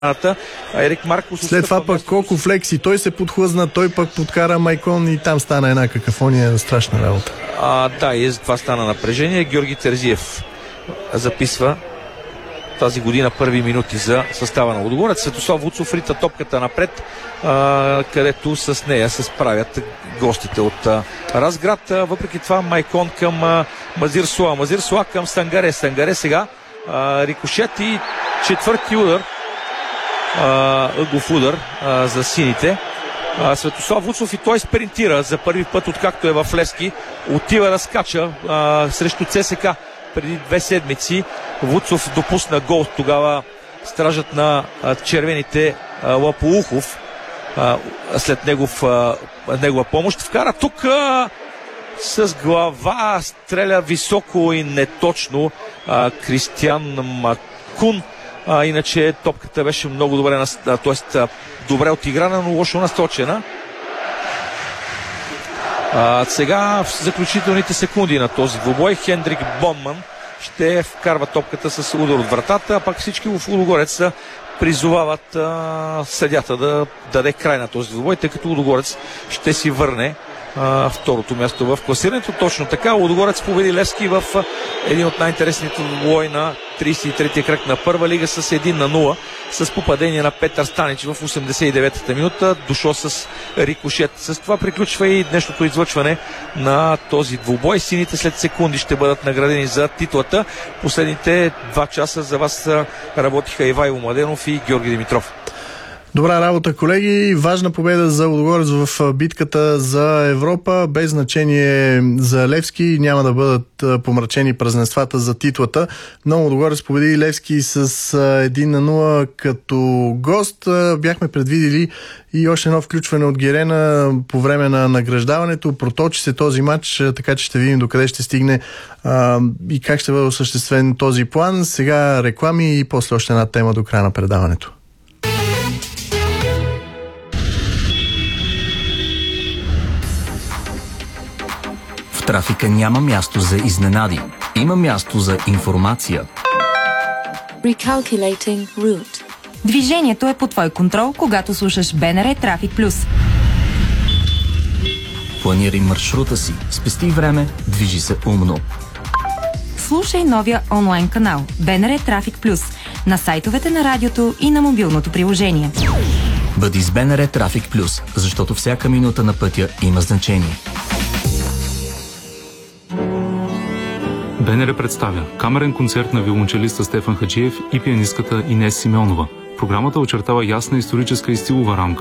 Ерик Маркос. След това пък колко флекси, той се подхлъзна, той пък подкара Майкон и там стана една какафония, страшна работа. Да, и това стана напрежение. Георги Терзиев записва тази година първи минути за състава на Лудогорец. Светослав Вуцов рита топката напред, където с нея се справят гостите от Разград. Въпреки това Майкон към Мазир Суа. Мазир Суа към Сангаре. Сангаре сега рикошет и четвърти удар. Ъгов удар за сините. Светослав Вуцов и той спринтира за първи път, откакто е в Левски. Отива да скача срещу ЦСК преди 2 седмици. Вуцов допусна гол. Тогава стражът на червените Лапоухов след негова помощ вкара тук с глава, стреля високо и неточно Кристиан Макун. Иначе топката беше много добре, т.е. добре отиграна, но лошо насочена. Сега в заключителните секунди на този двубой Хендрик Бонман ще вкарва топката с удар от вратата, а пак всички в Лудогорец призовават съдята да даде край на този двубой, тъй като Лудогорец ще си върне второто място в класирането. Точно така, Лудогорец победи Левски в един от най-интересните двубой на 33-я кръг на първа лига с 1-0, с попадение на Петър Станич в 89-та минута, дошло с рикошет. С това приключва и днешното излъчване на този двубой. Сините след секунди ще бъдат наградени за титлата. Последните 2 часа за вас работиха Ивайло Младенов и Георги Димитров. Добра работа, колеги. Важна победа за Лудогорец в битката за Европа. Без значение за Левски. Няма да бъдат помрачени празненствата за титлата. Но Лудогорец победи Левски с 1-0 като гост. Бяхме предвидили и още едно включване от Герена по време на награждаването. Проточи се този матч, така че ще видим докъде ще стигне и как ще бъде осъществен този план. Сега реклами и после още една тема до края на предаването. В трафика няма място за изненади. Има място за информация. Recalculating route. Движението е под твой контрол, когато слушаш БНР Трафик Плюс. Планирай маршрута си, спести време, движи се умно. Слушай новия онлайн канал БНР Трафик Плюс на сайтовете на радиото и на мобилното приложение. Бъди с БНР Трафик Плюс, защото всяка минута на пътя има значение. БНР представя камерен концерт на виолончелиста Стефан Хаджиев и пианистката Инес Симеонова. Програмата очертава ясна историческа и стилова рамка,